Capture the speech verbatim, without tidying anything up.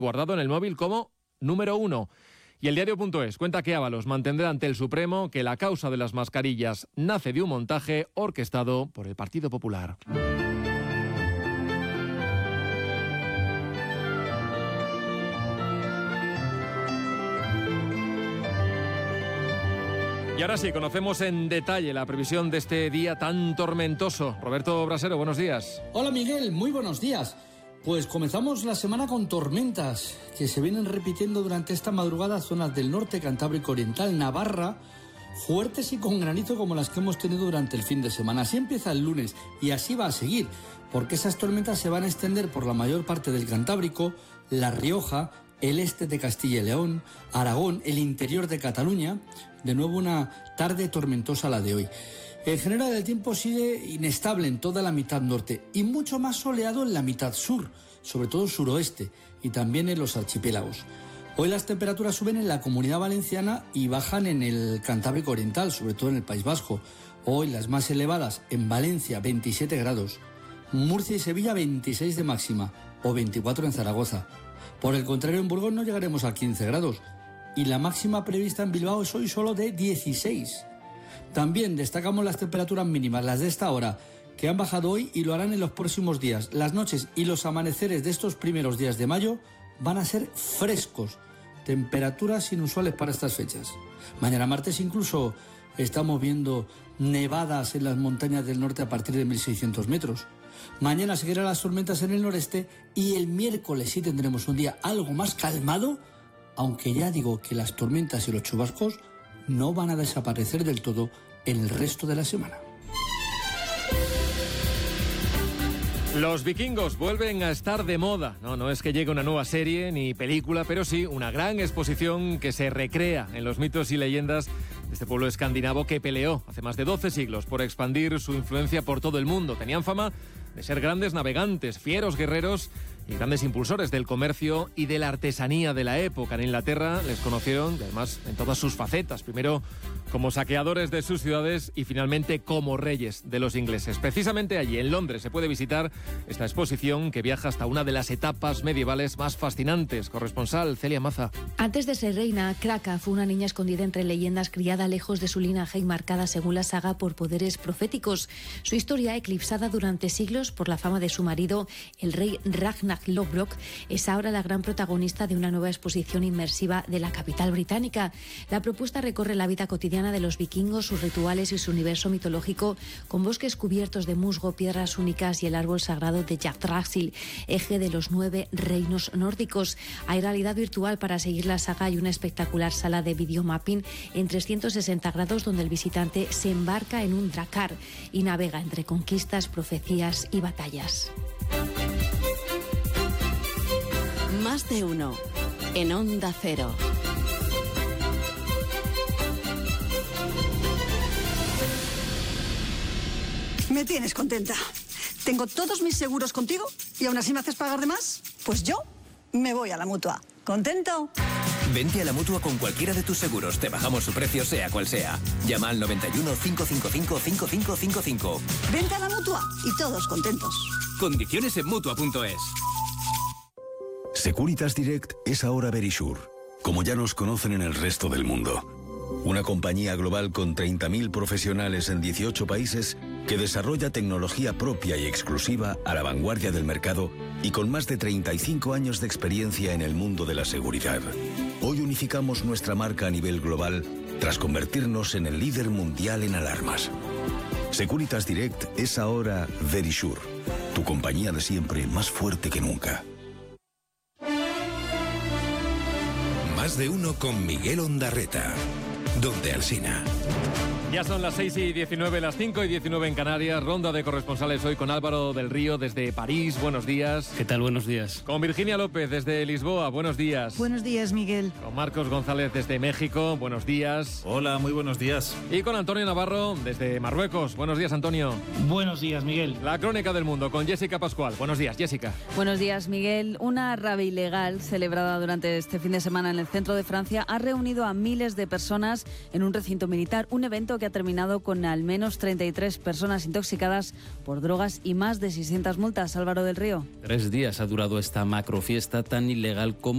guardado en el móvil como número uno. Y el diario punto es cuenta que Ábalos mantendrá ante el Supremo que la causa de las mascarillas nace de un montaje orquestado por el Partido Popular. Y ahora sí, conocemos en detalle la previsión de este día tan tormentoso. Roberto Brasero, buenos días. Hola Miguel, muy buenos días. Pues comenzamos la semana con tormentas que se vienen repitiendo durante esta madrugada zonas del norte, Cantábrico Oriental, Navarra, fuertes y con granizo como las que hemos tenido durante el fin de semana. Así empieza el lunes y así va a seguir, porque esas tormentas se van a extender por la mayor parte del Cantábrico, La Rioja, el este de Castilla y León, Aragón, el interior de Cataluña. De nuevo una tarde tormentosa la de hoy. En general el tiempo sigue inestable en toda la mitad norte y mucho más soleado en la mitad sur, sobre todo suroeste y también en los archipiélagos. Hoy las temperaturas suben en la Comunidad Valenciana y bajan en el Cantábrico Oriental, sobre todo en el País Vasco. Hoy las más elevadas en Valencia, veintisiete grados, Murcia y Sevilla veintiséis de máxima o veinticuatro en Zaragoza. Por el contrario, en Burgos no llegaremos a quince grados y la máxima prevista en Bilbao es hoy solo de dieciséis. También destacamos las temperaturas mínimas, las de esta hora, que han bajado hoy y lo harán en los próximos días. Las noches y los amaneceres de estos primeros días de mayo van a ser frescos, temperaturas inusuales para estas fechas. Mañana martes incluso estamos viendo nevadas en las montañas del norte a partir de mil seiscientos metros. Mañana seguirán las tormentas en el noreste y el miércoles sí tendremos un día algo más calmado, aunque ya digo que las tormentas y los chubascos no van a desaparecer del todo en el resto de la semana. Los vikingos vuelven a estar de moda. No, no es que llegue una nueva serie ni película, pero sí una gran exposición que se recrea en los mitos y leyendas de este pueblo escandinavo que peleó hace más de doce siglos por expandir su influencia por todo el mundo. Tenían fama de ser grandes navegantes, fieros guerreros y grandes impulsores del comercio y de la artesanía de la época. En Inglaterra les conocieron, además, en todas sus facetas. Primero como saqueadores de sus ciudades y finalmente como reyes de los ingleses. Precisamente allí, en Londres, se puede visitar esta exposición que viaja hasta una de las etapas medievales más fascinantes. Corresponsal Celia Maza. Antes de ser reina, Kraka fue una niña escondida entre leyendas, criada lejos de su linaje y marcada, según la saga, por poderes proféticos. Su historia, eclipsada durante siglos por la fama de su marido, el rey Ragnar Lothbrok, es ahora la gran protagonista de una nueva exposición inmersiva de la capital británica. La propuesta recorre la vida cotidiana de los vikingos, sus rituales y su universo mitológico, con bosques cubiertos de musgo, piedras únicas y el árbol sagrado de Yggdrasil, eje de los nueve reinos nórdicos. Hay realidad virtual para seguir la saga y una espectacular sala de videomapping en trescientos sesenta grados donde el visitante se embarca en un drakkar y navega entre conquistas, profecías y batallas. Más de uno en Onda Cero. Me tienes contenta. Tengo todos mis seguros contigo y aún así me haces pagar de más. Pues yo me voy a la Mutua. ¿Contento? Vente a la Mutua con cualquiera de tus seguros. Te bajamos su precio sea cual sea. Llama al noventa y uno, cinco cinco cinco, cinco cinco cinco cinco. Vente a la Mutua y todos contentos. Condiciones en Mutua punto es. Securitas Direct es ahora Verisure, como ya nos conocen en el resto del mundo. Una compañía global con treinta mil profesionales en dieciocho países que desarrolla tecnología propia y exclusiva a la vanguardia del mercado y con más de treinta y cinco años de experiencia en el mundo de la seguridad. Hoy unificamos nuestra marca a nivel global tras convertirnos en el líder mundial en alarmas. Securitas Direct es ahora Verisure, tu compañía de siempre más fuerte que nunca. Más de uno con Miguel Ondarreta. Donde Alsina. Ya son las seis y diecinueve, las cinco y diecinueve en Canarias. Ronda de corresponsales hoy con Álvaro del Río desde París. Buenos días. ¿Qué tal? Buenos días. Con Virginia López desde Lisboa. Buenos días. Buenos días, Miguel. Con Marcos González desde México. Buenos días. Hola, muy buenos días. Y con Antonio Navarro desde Marruecos. Buenos días, Antonio. Buenos días, Miguel. La crónica del mundo con Jessica Pascual. Buenos días, Jessica. Buenos días, Miguel. Una rave ilegal celebrada durante este fin de semana en el centro de Francia ha reunido a miles de personas en un recinto militar. Un evento que ha terminado con al menos treinta y tres personas intoxicadas por drogas y más de seiscientas multas. Álvaro del Río. Tres días ha durado esta macrofiesta tan ilegal como